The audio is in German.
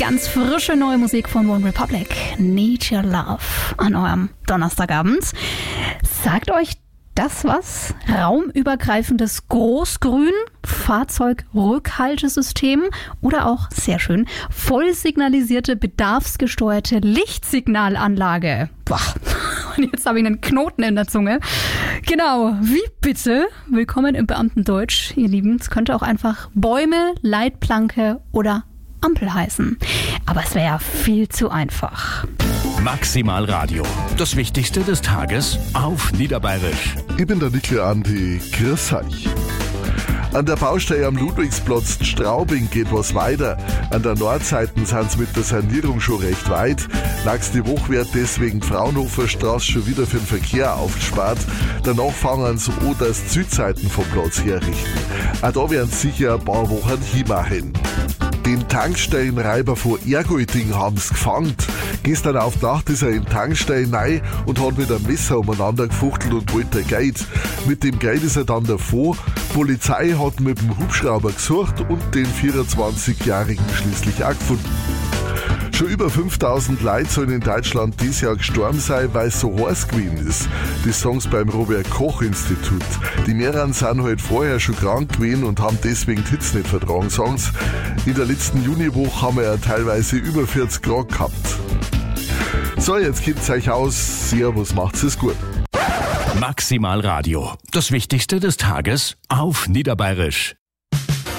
Ganz frische neue Musik von One Republic. Need Your Love an eurem Donnerstagabend. Sagt euch das was? Raumübergreifendes Großgrün, Fahrzeugrückhaltesystem oder auch, sehr schön, voll signalisierte, bedarfsgesteuerte Lichtsignalanlage. Boah, und jetzt habe ich einen Knoten in der Zunge. Genau, wie bitte? Willkommen im Beamtendeutsch, ihr Lieben. Es könnte auch einfach Bäume, Leitplanke oder Ampel heißen. Aber es wäre ja viel zu einfach. Maximal Radio. Das Wichtigste des Tages auf Niederbayerisch. Ich bin der Nickel Andi. Grüß euch. An der Baustelle am Ludwigsplatz Straubing geht was weiter. An der Nordseite sind sie mit der Sanierung schon recht weit. Nächste Woche wird deswegen die Fraunhofer Straße schon wieder für den Verkehr aufgespart. Danach fangen sie an, dass die Südseiten vom Platz herrichten. Auch da werden sie sicher ein paar Wochen hinmachen. Den Tankstellenreiber von Ergolding haben sie gefangen. Gestern auf die Nacht ist er in die Tankstelle rein und hat mit einem Messer umeinander gefuchtelt und wollte Geld. Mit dem Geld ist er dann davon. Die Polizei hat mit dem Hubschrauber gesucht und den 24-Jährigen schließlich auch gefunden. Schon über 5000 Leute sollen in Deutschland dieses Jahr gestorben sein, weil es so heiß gewesen ist. Das sagen sie beim Robert-Koch-Institut. Die mehreren sind halt vorher schon krank gewesen und haben deswegen die Hitze nicht vertragen, sagen sie. In der letzten Juniwoche haben wir ja teilweise über 40 Grad gehabt. So, jetzt geht's euch aus. Servus, macht's es gut. Maximal Radio. Das Wichtigste des Tages auf Niederbayerisch.